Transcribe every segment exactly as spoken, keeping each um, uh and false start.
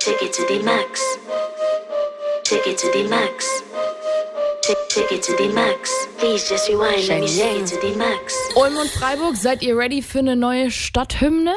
Take it to the max. Take it to the max. Take, take it to the max. Please just rewind. Let me take it to the max. Ulm und Freiburg, seid ihr ready für eine neue Stadthymne?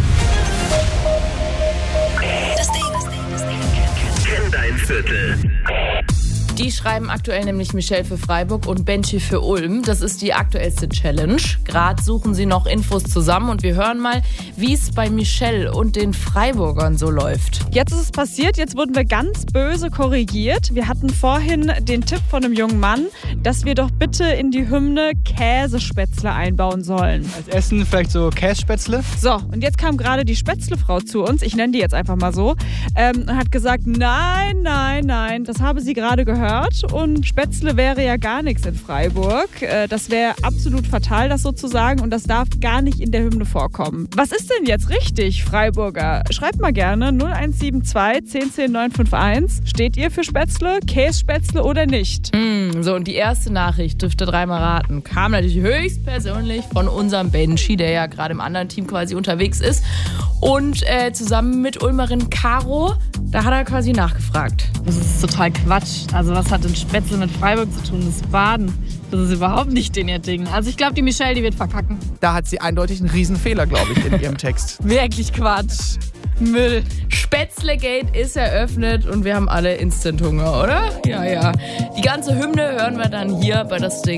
Das Ding. Kenn dein Viertel. Die schreiben aktuell nämlich Michelle für Freiburg und Benji für Ulm. Das ist die aktuellste Challenge. Gerade suchen sie noch Infos zusammen und wir hören mal, wie es bei Michelle und den Freiburgern so läuft. Jetzt ist es passiert, jetzt wurden wir ganz böse korrigiert. Wir hatten vorhin den Tipp von einem jungen Mann, dass wir doch bitte in die Hymne Käsespätzle einbauen sollen. Als Essen vielleicht so Kässpätzle? So, und jetzt kam gerade die Spätzlefrau zu uns, ich nenne die jetzt einfach mal so, ähm, und hat gesagt, nein, nein, nein, das habe sie gerade gehört. Und Spätzle wäre ja gar nichts in Freiburg. Das wäre absolut fatal, das sozusagen. Und das darf gar nicht in der Hymne vorkommen. Was ist denn jetzt richtig, Freiburger? Schreibt mal gerne null eins sieben zwei, zehn zehn, neun fünf eins. Steht ihr für Spätzle, Kässpätzle oder nicht? Mm, so, und die erste Nachricht, dürft ihr dreimal raten, kam natürlich höchstpersönlich von unserem Benji, der ja gerade im anderen Team quasi unterwegs ist. Und äh, zusammen mit Ulmerin Caro, da hat er quasi nachgefragt. Das ist total Quatsch. Also was hat denn Spätzle mit Freiburg zu tun? Das Baden. Das ist überhaupt nicht in ihr Ding. Also ich glaube, die Michelle, die wird verkacken. Da hat sie eindeutig einen Riesenfehler, glaube ich, in ihrem Text. Wirklich Quatsch. Müll. Spätzlegate ist eröffnet und wir haben alle Instant-Hunger, oder? Ja, ja. Die ganze Hymne hören wir dann hier bei Das Ding.